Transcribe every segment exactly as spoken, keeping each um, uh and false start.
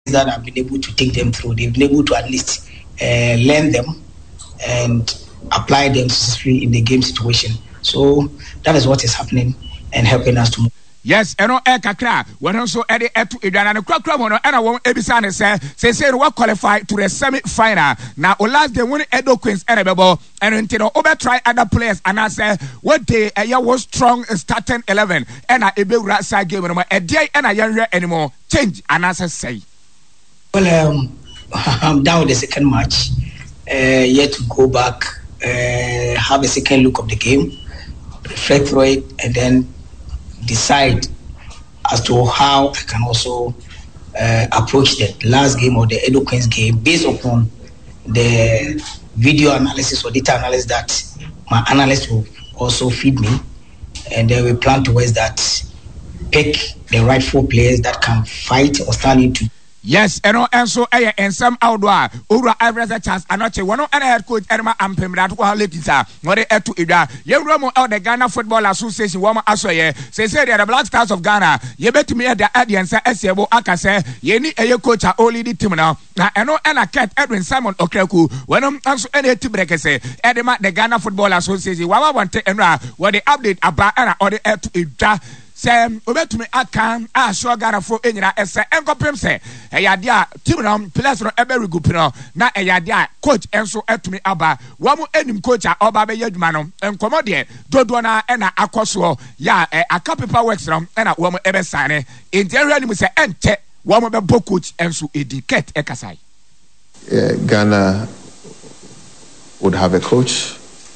that have been able to take them through. They've been able to at least uh, learn them and apply them successfully in the game situation. So that is what is happening and helping us to move. Yes, eno e kakra when also ede etu edwana ne kwakra mo no ena won ebisa ne say say say we qualify to the semi final. Now o last day when Edo Queens ene bebo and until over try other players and I say what day a was strong starting eleven and a ebe rasa game no e dey and a yan anymore change and I say well um I'm down with the second match, uh yet to go back, uh have a second look of the game, reflect through it, and then decide as to how I can also uh, approach the last game or the Edo Queens game based upon the video analysis or data analysis that my analyst will also feed me, and then we plan towards that, pick the rightful players that can fight or stand into. Yes, and also eh and some outdoor Ura Everest chance anoche one and head coach Erma Ampem that wa lekisa no de etu ida ye romo out the Ghana Football Association woman asoye say say the Black Stars of Ghana ye betumi the audience esebo aka say ye ni eye coach a only the team now na eno ena Ket Edwin Simon Okreku when also any team break say edema the Ghana Football Association wa want enra what the update about era or the etu ida say obetumi aka a sure Ghana for enyina ese enkopem say eyade a team no players no ebe regup no na eyade a coach enso etumi aba wamu enim coach a oba be yadwuma no enkomo de dodo na e na akoso ya aka paper works no e na wamu ebe sane interior ni say ente wamu be bo coach enso edicate ekasai. Yeah, Ghana would have a coach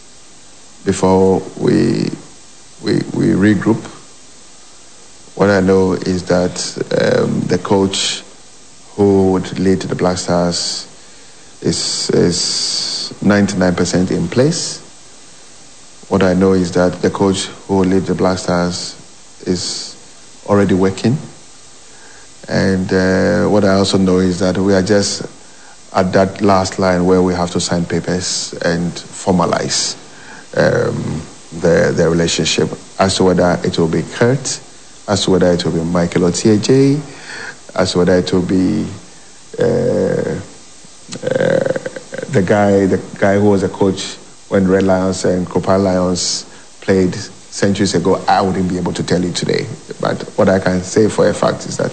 before we we we regroup. What I know is that um, the coach who would lead the Black Stars is is ninety-nine percent in place. What I know is that the coach who will lead the Black Stars is already working. And uh, what I also know is that we are just at that last line where we have to sign papers and formalize um, the, the relationship as to whether it will be Kurt, as to whether it will be Michael Otieje, as to whether it will be uh, uh, the guy the guy who was a coach when Red Lions and Copper Lions played centuries ago. I wouldn't be able to tell you today. But what I can say for a fact is that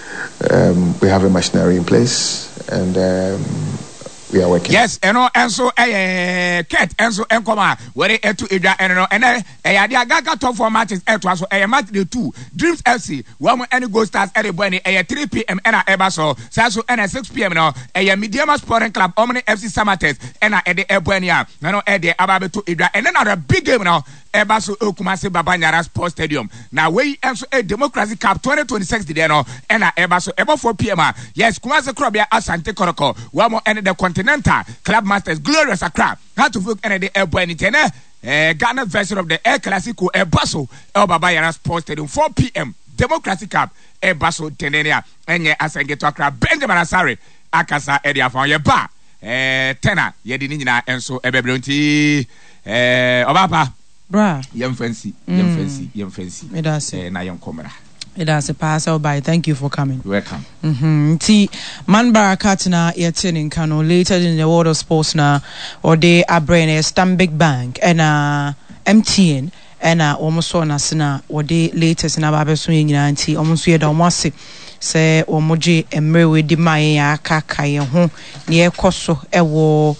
um, we have a machinery in place and um, we are working. Yes, and also eh Ket enso enkoma where etu edwa eno ene eh ade agaga top four matches etu aso eh match the two Dreams F C one any Gold Stars every boy eh three p.m. ena eba so so ena six p.m. no eh Mediama Sporting Club Omni F C Samates ena eh de eboani a no eh de ababetu edwa and another big game now eba so Kumasi Babanyara Sports Stadium now we enso a Democracy Cup twenty twenty-six de no ena eba so eba four p.m. yes Kumasi Krobia Asante Koroko one more end the Continental Club Masters Glorious Accra had to look at the airplane eh Ghana version of the Air Classico Air Basso El Babayara Sports Stadium four p.m. Democratic Cup Air Basso Tenenia enye asenge to Accra Benjamin Asare akasa area for your bar eh tena yedi ni nyina enso ebebronti eh obapa bra yem fancy yem fancy yem fancy me da say eh na yem komra. It has a pass out by. Thank you for coming. Welcome. Mm-hmm. T Man Barakatina Yetin in Kano later in the world of sports now or they are brain a Stanbic Bank and uh M T N and uh almost on us now or they latest in our swing ninety almost we don't want to say omoji emre we di maya kaka ye ho near koso ewo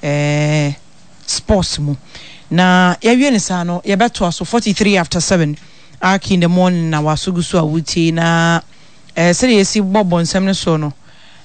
eh sports mu na ye wie ne sa no ye beto aso forty-three after seven Aki in the morning na wasugusu awuti na eh sɛ yesi bɔbɔ nsɛm ne so no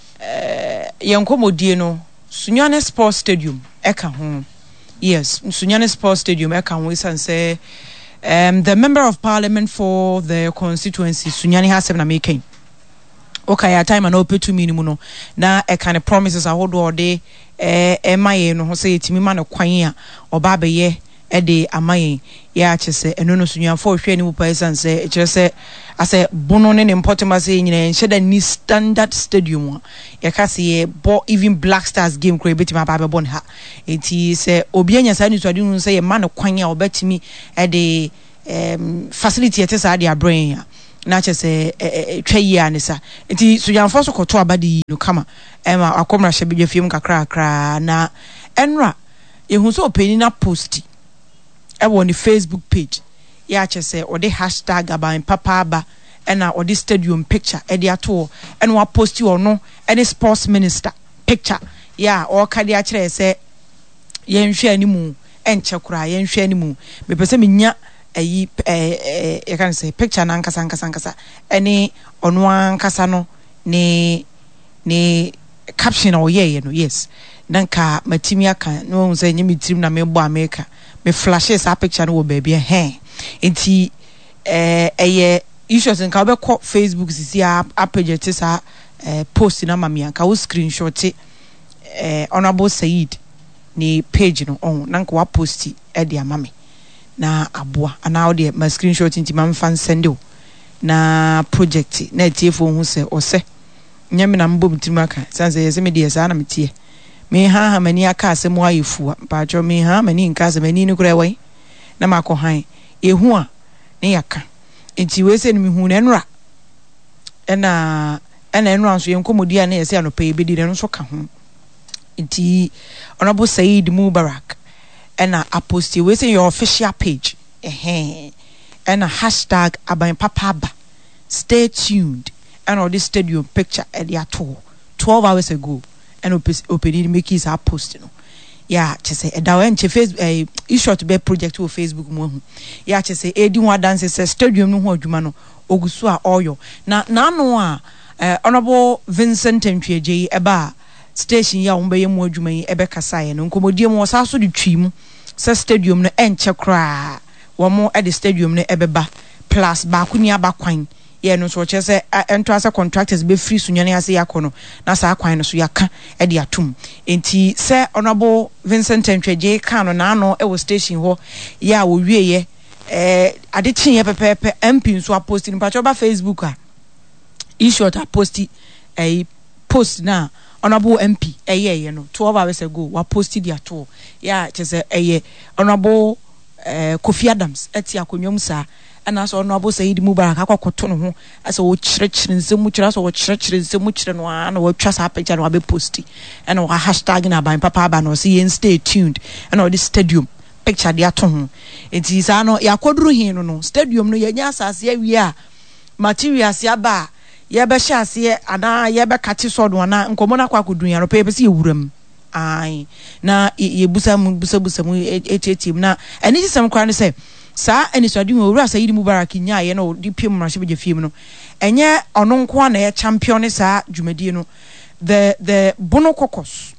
eh yenkomodie no Sunyane Sports Stadium eka ho yes Sunyane Sports Stadium eka ho isan say um the member of parliament for the constituency Sunyane has seven na making okay ya time na opetu minimum no na e kind of promises ahodo de eh emaye no ho say etimi ma no kwan a oba beye ede amaye ya chese eno no sunyafo hwe ni mupa isan se e chese ase bono ne important say nyina enhye ni standard stadium ya kase bo even Black Stars game kro betima ba be bon ha enti se obi anya sa ni so ade hu se ye ma no kwan a obetimi ede um facility etesa ade abrain na che se twa yi anisa nti so yanfo so koto abadi no kama ema akomra hye bedwa fiem kakra kakra na enra ehu so openi na posti e wo ni Facebook page ya che se o de hashtag aban papa aba ena o de stadium picture e de ato ena wa posti ono any sports minister picture ya o ka de a kire se yenhwe animu enche kura yenhwe animu me pese menya ayi eh eh can say picture na nkasa nkasa nkasa any ono ankasa no ni ni caption o ye no yes nanka matimi aka no unse nyimi tirim na me bo America me flashes a picture no wo baby eh enti eh eye issues nka obekọ Facebook sisi a page tisa eh post na mamia nka wo screenshot eh honorable Said ni page no on nanka wa posti e dia mame na aboa ana o de ma screenshot nti ma mfa send o na project na tiefo hu se o se nyame na mbom timaka sanse yese me de sa na metie me ha ha mani aka asem wa yefua pa jo me ha mani nka asem mani ni kura wai na makọ han ehu a ne yaka nti we se ni me hu na nra ena ena nra nso yenkomodi a na yese anopa ebedi ne nso ka ho nti honorable Said Mubarak ena aposti we say your official page eh ena hashtag aban papa aba stay tuned and all this stadium picture at the ato twelve hours ago and open make his post no yeah che say da we nche Facebook eh issue to be project wo Facebook mo hu yeah che say edi one dance say stadium no ho adwuma no ogusu a oyo na na no a eh, honorable Vincent Ntweje eba station ya wo be mu adwuma yi ebe kasa ye no nkomodie mo sa so de twimu se stadium no enche kra wo mo e de stadium no ebeba plus ba ku ni abakwan ye no so che se ento ase contractors be free sunyane ase yakono na sa akwan no so yaka e de atum enti se honorable Vincent Ntweje kan no na no e wo station ho ya wo wieye eh ade chin ye pepepe M P nso aposti ni pacho ba Facebook a issue ta posti eh post na honorable M P eye ye no twelve hours ago wa posted ya to ya chese eye honorable eh Kofi Adams eti akonwom sa ana so honorable Said Mubarak akwakoto no ho asa wo kyerɛkyerɛ nsɛm kyerɛ asa wo kyerɛkyerɛ nsɛm kyerɛ no ana wo twa sa picture no wa be posti ana wo hashtag na ban papa aba no see stay tuned ana this stadium picture dia to ho enti sa no yakoduru hin no no stadium no yenya asase awie a materials ya ba ye be hyase ana ye be kate so do na nkomo na kwa kodun ya no pe be se yewuram ai na ye busa mu busa busa mu etietim na eni sisem kwa ne se sa eni so adi owura Said Mubarak nya ye no di piem na hye fiem no enye ono nko na ye champion sa dwumadie no the the bono kokos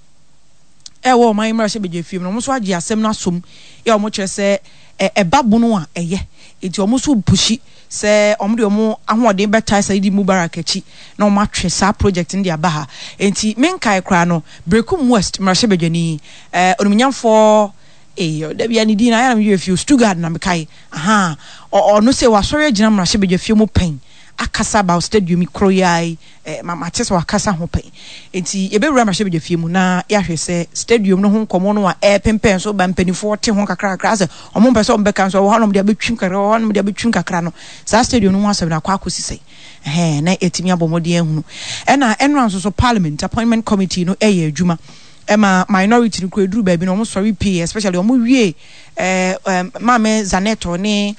e wo man mra hye fiem no mo so agi asem na som ye o mo kire se e babono a eye enti o mo so bushi se omo de omo ahoden beta Said Mubarak achi na omo atwe sa project ndi abaha enti menkai kra no Brekum West mrahye bedwani eh onumnyamfo eh da bia ni di na ya me few Stuttgart na mekai aha ono se wasori agina mrahye bedwafie mu pen akasa ba stadium kroyai eh mama chese wakasa ho pen enti ebewura mrahye bedwafie mu na ya hwe se stadium no ho nkomo no a eh pempen so ba mpanifo te ho kakra kakra se omo mpe so mbeka so ho no de abetwim kakra ho no de abetwim kakra no sa stadium no ho asem na kwa akosi sei eh na etimi abomode ehunu e na enran so so parliament appointment committee no eye adwuma ema minority no kreduru ba bi no mo sorry pay especially omo wie eh mama Zaneto ne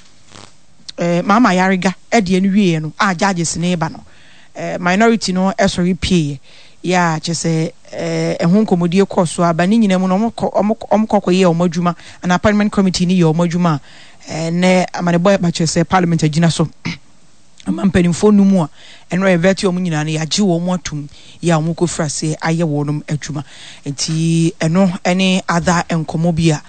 eh mama Yariga e de no wie no a judges ne ba no eh minority no e sorry pay ya chese eh ehun komodie koso aba ni nyina mu no omo kokoye omadwuma an appointment committee ni ye omadwuma eh ne amane boy ba chese parliament agina so amampanimfo no mu a enro eveti omu nyina na yaji wo mu atum ya omu kofra se aye wonum adwuma enti eno ene other enkomo bia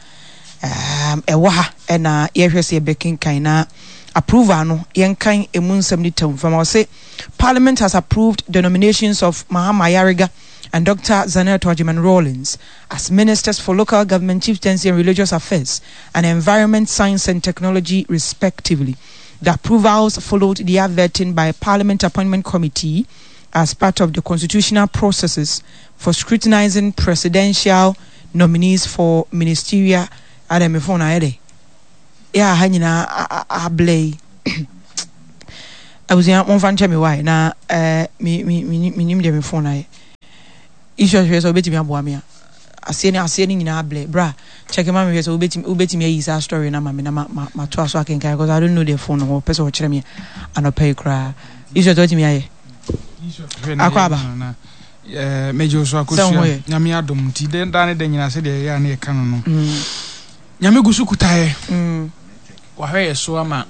um ewa ha ena yehwe se bekin kan na approval no yenkan emunsem ni tamfam I say Parliament has approved the nominations of Mahama Yariga and Doctor Zaneto Ajiman Rawlins as Ministers for Local Government, Chieftaincy and Religious Affairs and Environment, Science and Technology respectively. The approvals followed the vetting by a Parliament Appointment Committee as part of the constitutional processes for scrutinizing presidential nominees for ministerial ademifona ede. Yeah, hanyina ablay. I was in one fan me why na eh me me me me nim dem phone na issue hwe so betimi aboa me ase ni ase ni nyina ble bra check ma me hwe so betimi betimi ayi sa story na ma me na ma ma to aso akenkan because I don't know the phone no person wo kire me anopai kra issue to betimi aye issue akwaba na eh mejo so akosua nyame adom ti den dan de nyina se de ya na e ka no no nyame gusu kutae mm wa hwe so ama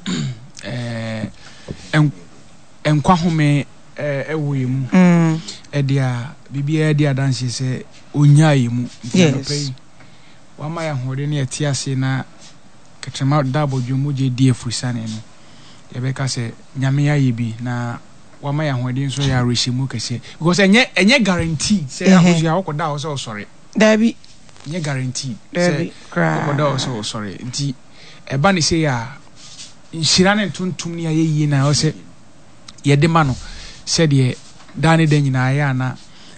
eh en enkwa home eh ewo yemu mm e dia bibia dia dance se onya yemu yes wa ma ya hore ne atiase na ketrema double dwomu je die fusane no ye be ka se nyame ya yibi na wa ma ya hore nso ya reshimu kese because enye enye guarantee say ya hoja okoda o so sorry dabi enye guarantee dabi kra okoda o so sorry nti e ba ne say ya nshirane ntuntum ne ayeyi na o se ye de ma no se de dane de nyina ya na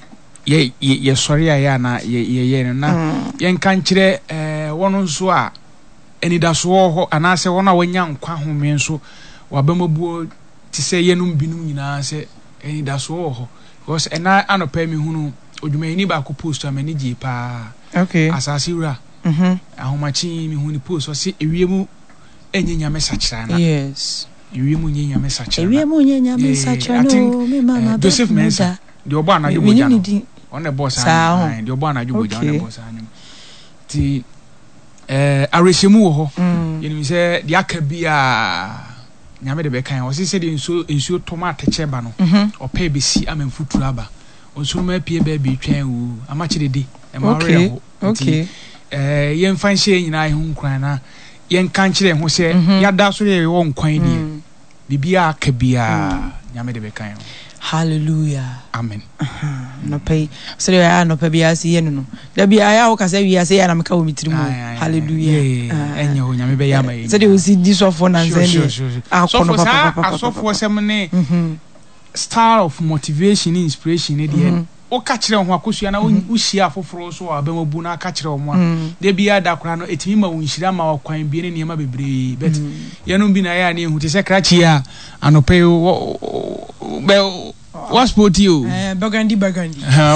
ye ye sorry ya na ye ye na ye nkan kire eh wono nso a enidaso ho anase wono a wanya nkwa home nso wabamabuo ti se yenum binum nyina se enidaso ho because ena anopa mi hunu odwumayini ba ko post amani gi pa okay asasi wura mhm ahomachi mi hunu post o se ewiemu enyenya message na yes ewiemu nyenya message na ewiemu nyenya message no me mama Joseph Mensa de obo anajo boja no on the boss and de obo anajo boja on the boss anyum ti eh areshemu ho yenim se de aka bia nyame de be kan o se se de nso nso tomato cheba no o pa be si amamfutu aba onso ma pie ba bi twan wu amachi de e ma re ho okay eh yen fan hye nyina he nkran na yen kan kire ho se yada so ye wo nkwan die bibia aka bia nyame de be kan hallelujah amen no pay so they are no pay bia si ye no da bia ya wo ka se wi ase ya na me ka wo mitiri mu hallelujah enye ho nyame be ya ma ye so they will see this of one and then akono papa papa asofo sem ne star of motivation inspiration ne de o ka kire ho akosua na o hia afoforo so abamabu na ka kire ho de bia da kora no etimi ma wo nhira ma wakwan bi ne niam bebre bet yenom bi na ya ne hu te se krachi a anope be what sport you eh burgundy burgundy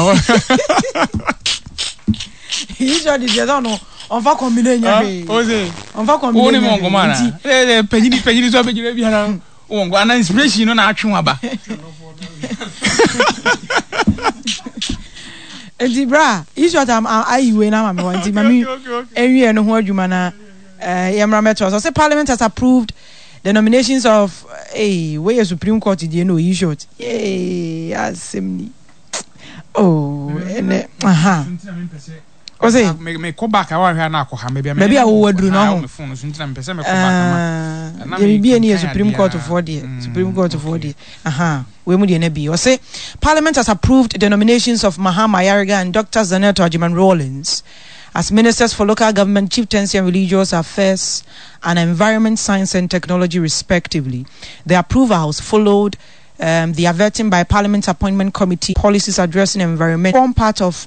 usually they don't know on va combiner nyabe oze on va combiner oni mongo mana eh penyini penyini so begira bi hana wongo ana inspiration no na atwe aba enti bra usually am I we na mama wanti mami enwie no ho adwuma na eh yemra metro so say parliament has approved the nominations of hey where your Supreme Court did you know you short hey assembly oh and aha o say me me ko back awa hwa na akoha me bia me bia wo wadru no ho me phone so ntina me pese me ko back ma e bia ni Supreme Court for the Supreme Court for the aha we mu de na bi o say parliament has approved the nominations of Mahama Ayariga and Doctor Zaneto Ajiman Rawlings as ministers for local government, chieftaincy and religious affairs and environment, science and technology respectively. The approvals followed um, the averting by Parliament's appointment committee policies addressing environment form part of